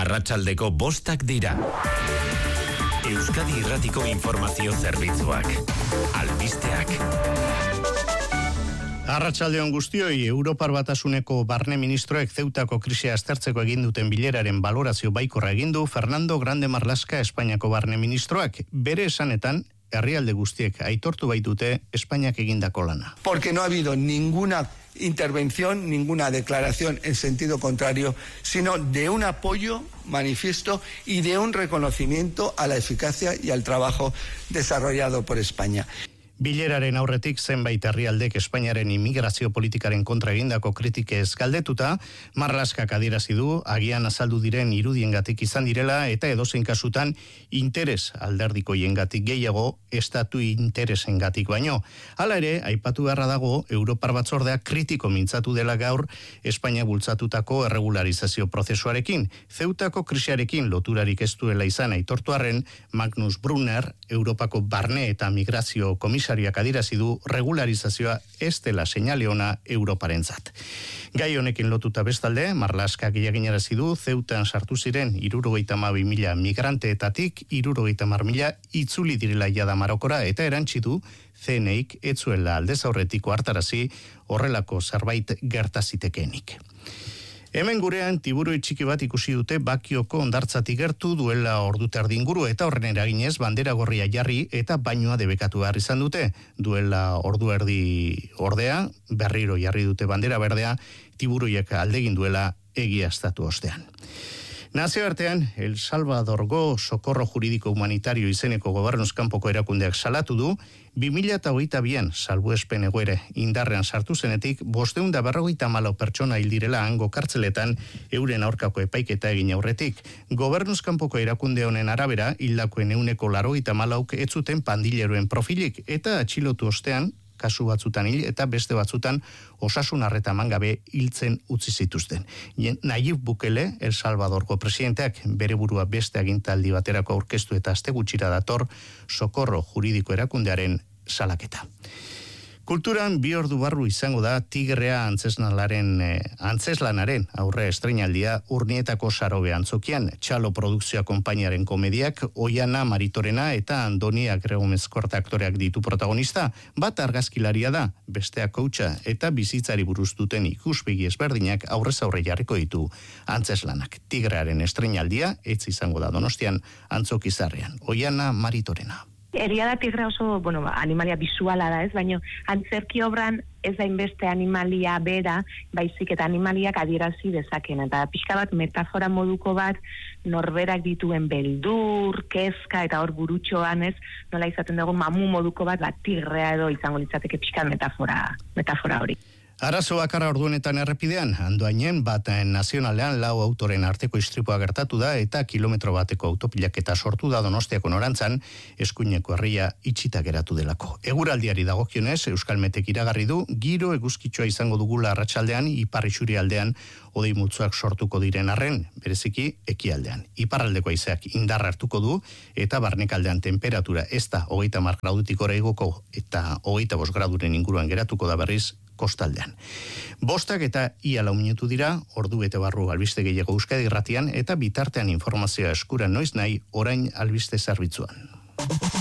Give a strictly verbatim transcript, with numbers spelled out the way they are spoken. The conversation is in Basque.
Arratsaldeko bostak dira. Euskadi Irratiko Informazio Zerbitzuak. Albisteak. Arratsaldeon guztioi, Europar Batasuneko barne ministroek Zeutako krisia aztertzeko egin duten bileraren balorazio baikorra egin du Fernando Grande Marlaska Espainiako barne ministroak. Bere esanetan, herrialde guztiek aitortu baitute Espainiak egindako lana. Porque no ha habido ninguna intervención, ninguna declaración en sentido contrario, sino de un apoyo manifiesto y de un reconocimiento a la eficacia y al trabajo desarrollado por España. Bileraren aurretik zenbait herrialdek Espainiaren immigrazio politikaren kontra egindako kritikez galdetuta, Marlaskak adierazi du agian azaldu diren irudiengatik izan direla eta edozein kasutan interes alderdikoiengatik gehiago estatu interesengatik baino. Hala ere, aipatu beharra dago Europar Batzordea kritiko mintzatu dela gaur Espainia bultzatutako erregularizazio prozesuarekin. Zeutako krisiarekin loturarik ez duela izan aitortu arren, Magnus Brunner, Europako barne eta migrazio komisario adierazi du regularizazioa ez dela seinale ona Europarentzat. Gai honekin lotuta bestalde, Marlaskak jakinarazi du Zeutan sartu ziren hirurogeita hamabi mila migranteetatik hirurogeita hamar mila itzuli direla jada Marokora eta erantsi du C N I-k ez zuela aldez aurretiko hartarazi horrelako zerbait gerta zitekeenik. Hemen gurean tiburoi txiki bat ikusi dute Bakioko hondartzatik gertu duela ordu terdi inguru eta horren eraginez bandera gorria jarri eta bainua debekatu behar izan dute. Duela ordu erdi ordea, berriro jarri dute bandera berdea, tiburoiek aldegin duela egiaztatu ostean. Nazioartean, El Salvadorgo Socorro Juridiko Humanitario izeneko gobernuzkanpoko erakundeak salatu du, bi mila hogeita bian salbuespen egoera indarrean sartu zenetik, bosteun da berrogeita hamalau pertsona hil direla hango kartzeletan euren aurkako epaiketa egin aurretik. Gobernuzkanpoko erakunde honen arabera, hildakoen euneko laurogeita hamalauk ez zuten pandilleroen profilik eta atxilotu ostean, kasu batzutan hil eta beste batzutan osasun arreta mangabe hiltzen utzi zituzten. Nayib Bukele, El Salvadorko presidenteak bere burua beste agintaldi baterako aurkeztu eta aste gutxira dator Socorro Juridiko erakundearen salaketa. Kulturan bi ordu barru izango da Tigrea antzeslanaren eh, antzeslanaren aurre estreinaldia Urnietako Sarobe antzokian. Txalo produkzioa konpainiaren komediak Oiana Maritorena eta Andoni Agregomezkorta aktoreak ditu protagonista. Bat argazkilaria da, bestea koutxa eta bizitzari buruz duten ikuspegi ezberdinak aurrez aurre jarriko ditu antzeslanak. Tigrearen estreinaldia ez izango da Donostian antzokizarrean. Oiana Maritorena. Egia da tigra oso, bueno, animalia bisuala da ez, baina antzerki obran ez da inbeste animalia bera, baizik eta animaliak adierazi dezaken. Eta pixka bat metafora moduko bat norberak dituen beldur, kezka eta hor burutxoan ez, nola izaten dugu mamu moduko bat, bat tigrea edo izango litzateke pixka metafora, metafora hori. Arazo bakarra orduanetan errepidean, Andoainen bat nazionalean lau autoren arteko istripua gertatu da eta kilometro bateko autopilaketa sortu da Donostiako norantzan eskuineko herria itxita geratu delako. Eguraldiari dagokionez, Euskalmetek iragarri du giro eguzkitsua izango dugula arratsaldean ipar isurialdean hodei multzoak sortuko diren arren, bereziki ekialdean. Iparraldeko haizeak indar hartuko du eta barnekaldean temperatura ez da hogeita hamar gradutik gora igoko eta hogeita bost graduren inguruan geratuko da berriz kostaldean. Bostak eta ia lau minutu dira, ordu bete barru albiste gehiago Euskadi Irratian eta bitartean informazioa eskura noiz nahi orain albiste zerbitzuan.